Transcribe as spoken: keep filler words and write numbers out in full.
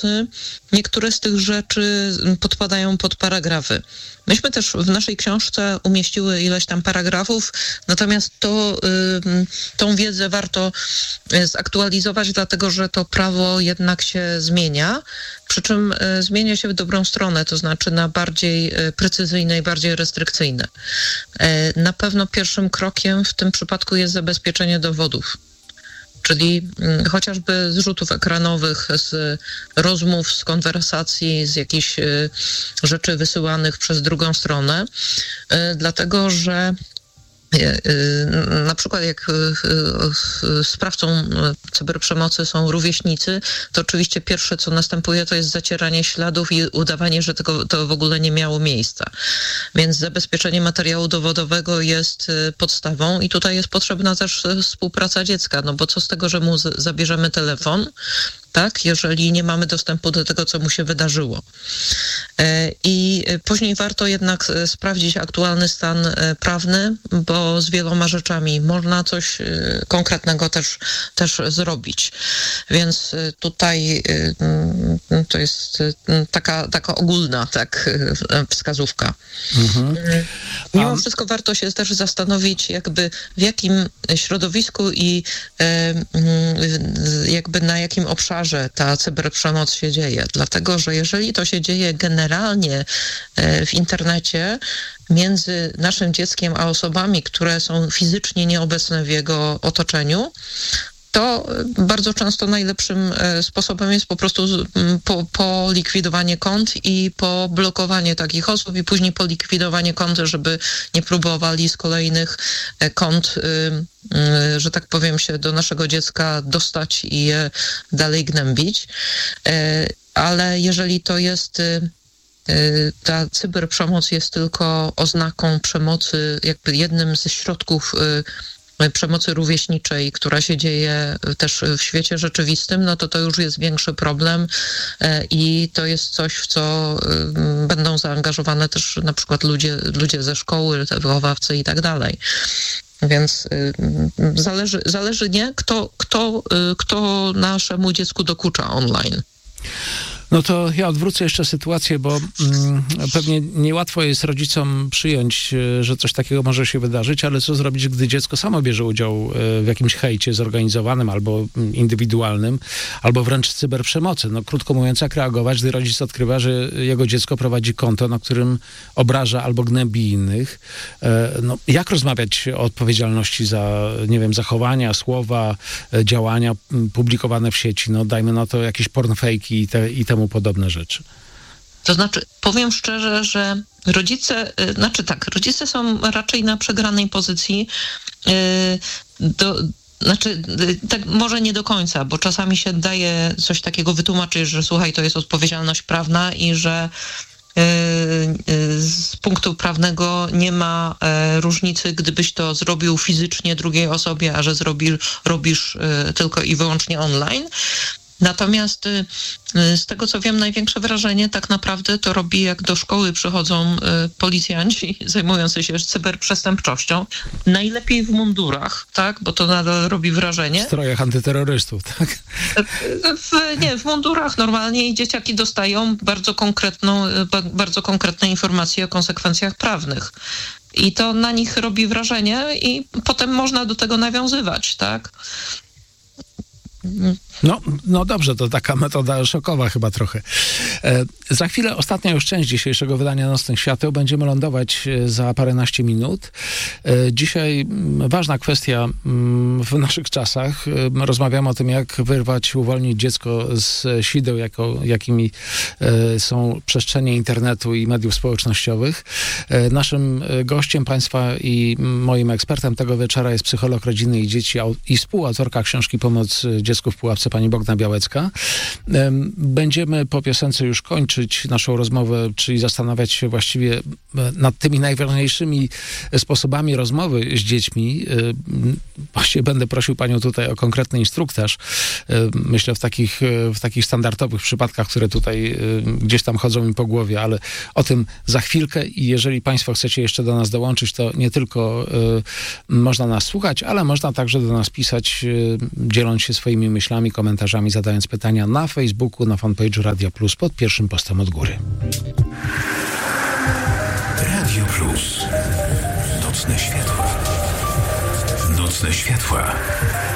przemocy, niektóre z tych rzeczy podpadają pod paragrafy. Myśmy też w naszej książce umieściły ileś tam paragrafów, natomiast to, y, tą wiedzę warto zaktualizować, dlatego że to prawo jednak się zmienia, przy czym y, zmienia się w dobrą stronę, to znaczy na bardziej y, precyzyjne i bardziej restrykcyjne. Y, na pewno pierwszym krokiem w tym przypadku jest zabezpieczenie dowodów. Czyli y, chociażby z rzutów ekranowych, z rozmów, z konwersacji, z jakichś y, rzeczy wysyłanych przez drugą stronę, y, dlatego że na przykład jak sprawcą cyberprzemocy są rówieśnicy, to oczywiście pierwsze, co następuje, to jest zacieranie śladów i udawanie, że tego, to w ogóle nie miało miejsca. Więc zabezpieczenie materiału dowodowego jest podstawą i tutaj jest potrzebna też współpraca dziecka, no bo co z tego, że mu zabierzemy telefon, tak, jeżeli nie mamy dostępu do tego, co mu się wydarzyło. I później warto jednak sprawdzić aktualny stan prawny, bo z wieloma rzeczami można coś konkretnego też, też zrobić. Więc tutaj to jest taka, taka ogólna tak, wskazówka. Mhm. Mimo A... wszystko warto się też zastanowić, jakby w jakim środowisku i jakby na jakim obszarze ta cyberprzemoc się dzieje. Dlatego, że jeżeli to się dzieje generalnie w internecie między naszym dzieckiem a osobami, które są fizycznie nieobecne w jego otoczeniu, to bardzo często najlepszym sposobem jest po prostu po, polikwidowanie kont i poblokowanie takich osób i później polikwidowanie kont, żeby nie próbowali z kolejnych kont, że tak powiem, się do naszego dziecka dostać i je dalej gnębić. Ale jeżeli to jest ta cyberprzemoc jest tylko oznaką przemocy, jakby jednym ze środków przemocy rówieśniczej, która się dzieje też w świecie rzeczywistym, no to to już jest większy problem i to jest coś, w co będą zaangażowane też na przykład ludzie, ludzie ze szkoły, wychowawcy i tak dalej. Więc zależy, zależy nie, kto, kto, kto naszemu dziecku dokucza online. No to ja odwrócę jeszcze sytuację, bo mm, pewnie niełatwo jest rodzicom przyjąć, że coś takiego może się wydarzyć, ale co zrobić, gdy dziecko samo bierze udział w jakimś hejcie zorganizowanym albo indywidualnym, albo wręcz cyberprzemocy. No krótko mówiąc, jak reagować, gdy rodzic odkrywa, że jego dziecko prowadzi konto, na którym obraża albo gnębi innych. No, jak rozmawiać o odpowiedzialności za, nie wiem, zachowania, słowa, działania publikowane w sieci? No dajmy na to jakieś pornfejki i, te, i temu podobne rzeczy. To znaczy, powiem szczerze, że rodzice, znaczy tak, rodzice są raczej na przegranej pozycji, yy, do, znaczy, tak może nie do końca, bo czasami się daje coś takiego wytłumaczyć, że słuchaj, to jest odpowiedzialność prawna i że z punktu prawnego nie ma różnicy, gdybyś to zrobił fizycznie drugiej osobie, a że zrobisz, robisz tylko i wyłącznie online. Natomiast z tego, co wiem, największe wrażenie tak naprawdę to robi, jak do szkoły przychodzą policjanci zajmujący się cyberprzestępczością. Najlepiej w mundurach, tak? Bo to nadal robi wrażenie. W strojach antyterrorystów, tak? W, nie, w mundurach normalnie i dzieciaki dostają bardzo konkretną, bardzo konkretne informacje o konsekwencjach prawnych. I to na nich robi wrażenie i potem można do tego nawiązywać, tak? No, no dobrze, to taka metoda szokowa chyba trochę. E, za chwilę ostatnia już część dzisiejszego wydania Nocnych Świateł. Będziemy lądować za paręnaście minut. E, dzisiaj ważna kwestia m, w naszych czasach. E, rozmawiamy o tym, jak wyrwać, uwolnić dziecko z sideł, jako, jakimi e, są przestrzenie internetu i mediów społecznościowych. E, naszym gościem państwa i moim ekspertem tego wieczora jest psycholog rodziny i dzieci i współautorka książki Pomoc dziecku w pułapce, pani Bogna Białecka. Będziemy po piosence już kończyć naszą rozmowę, czyli zastanawiać się właściwie nad tymi najważniejszymi sposobami rozmowy z dziećmi. Właściwie będę prosił panią tutaj o konkretny instruktaż. Myślę w takich, w takich standardowych przypadkach, które tutaj gdzieś tam chodzą mi po głowie, ale o tym za chwilkę i jeżeli państwo chcecie jeszcze do nas dołączyć, to nie tylko można nas słuchać, ale można także do nas pisać, dzieląc się swoimi myślami, komentarzami, zadając pytania na Facebooku, na fanpage'u Radia Plus pod pierwszym postem od góry. Radio Plus. Nocne światła. Nocne światła.